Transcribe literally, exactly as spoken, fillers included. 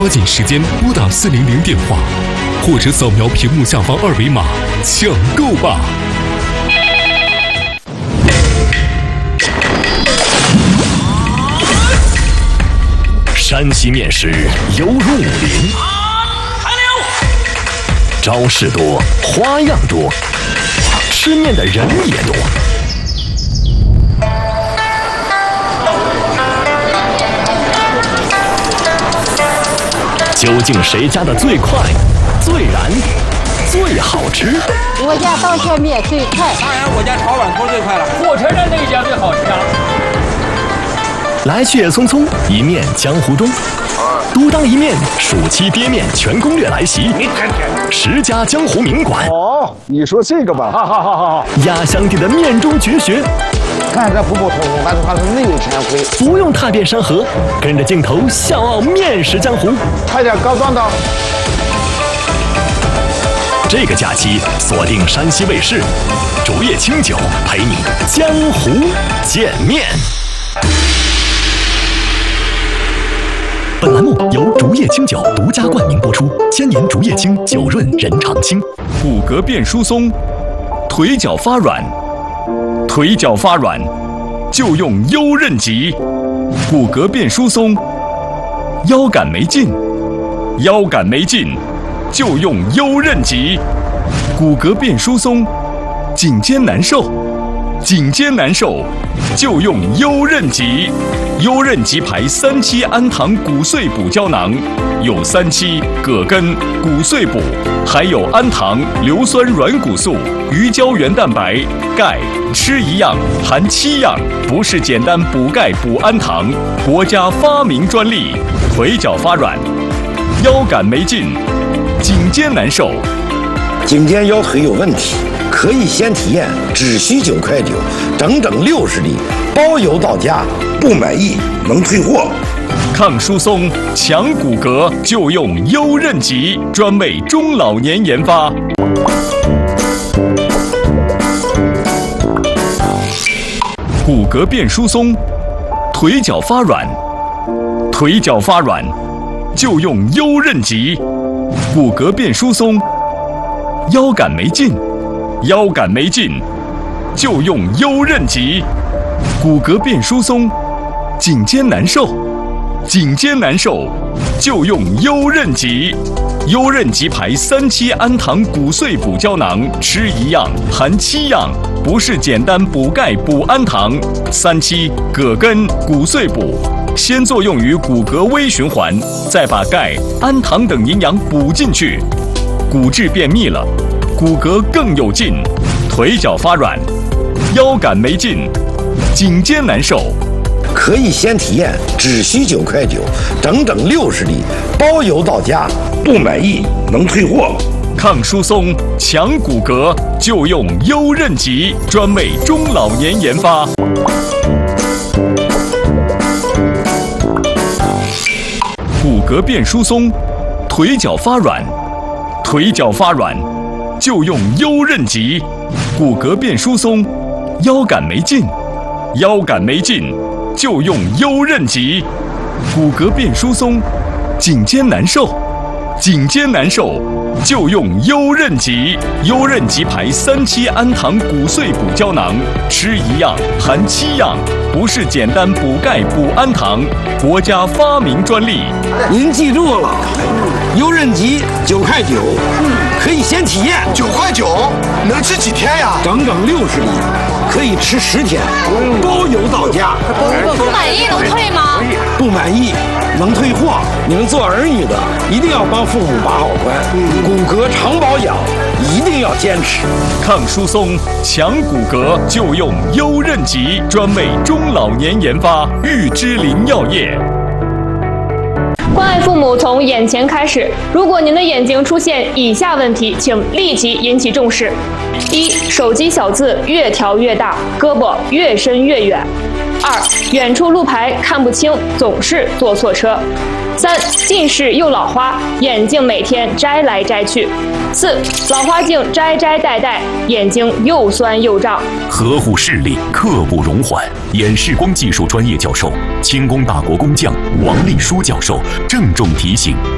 抓紧时间拨打四零零电话，或者扫描屏幕下方二维码抢购吧！ 山西面食犹如武林，招式多，花样多，吃面的人也多。究竟谁家的最快、最燃、最好吃？ 我家刀削面最快， 当然我家炒碗头最快了。 火车站那一家最好吃啊！ 来去也匆匆，一面江湖中，独当一面，暑期爹面全攻略来袭，十家江湖名馆。 哦，你说这个吧， 好好好好好， 压箱底的面中绝学。 看着普普通通，但是它是内有全回。 不用踏遍山河，跟着镜头笑傲面食江湖。 快点高端的！ 这个假期锁定山西卫视，竹叶青酒陪你江湖见面。本栏目由竹叶青酒独家冠名播出，千年竹叶青，酒润人常青。 骨骼变疏松，腿脚发软，腿脚发软就用优韧极。骨骼变疏松，腰杆没劲，腰杆没劲就用优韧极。骨骼变疏松，颈肩难受，颈肩难受就用优韧极。优韧极牌三七氨糖骨碎补胶囊，有三七、葛根、骨碎补，还有氨糖、硫酸软骨素、鱼胶原蛋白、钙，吃一样含七样，不是简单补钙补氨糖，国家发明专利。腿脚发软，腰杆没劲，颈肩难受， 颈肩腰腿有问题，可以先体验，只需九块九，整整六十粒，包邮到家，不满意能退货。 抗疏松、强骨骼就用优韧极，专为中老年研发。骨骼变疏松，腿脚发软，腿脚发软就用优韧极。骨骼变疏松，腰杆没劲，腰杆没劲就用优韧极。骨骼变疏松，颈肩难受，颈肩难受就用优韧极。优韧极牌三七氨糖骨碎补胶囊，吃一样含七样，不是简单补钙补氨糖。三七、葛根、骨碎补，先作用于骨骼微循环，再把钙、氨糖等营养补进去，骨质变密了，骨骼更有劲。腿脚发软，腰杆没劲，颈肩难受， 可以先体验，只需九块九，整整六十粒，包邮到家，不满意能退货。 抗疏松、强骨骼就用优韧极，专为中老年研发。骨骼变疏松，腿脚发软，腿脚发软就用优韧极。骨骼变疏松，腰杆没劲，腰杆没劲就用优韧极。骨骼变疏松，颈肩难受，颈肩难受就用优韧极。优韧极牌三七氨糖骨碎补胶囊，吃一样含七样，不是简单补钙补氨糖，国家发明专利。 您记住了，优韧极九块九，可以先体验。 九块九能吃几天呀？ 整整六十粒，可以吃十天，包邮到家。 不满意能退吗？ 不满意能退货。你们做儿女的一定要帮父母把好关，骨骼常保养一定要坚持。 抗疏松、强骨骼就用优韧极，专为中老年研发。玉芝林药业。 关爱父母从眼前开始。如果您的眼睛出现以下问题，请立即引起重视：一、手机小字越调越大，胳膊越伸越远；二、远处路牌看不清，总是坐错车；三、近视又老花，眼镜每天摘来摘去；四、老花镜摘摘戴戴，眼睛又酸又胀。 呵护视力，刻不容缓。眼视光技术专业教授、清宫大国工匠王立书教授郑重提醒：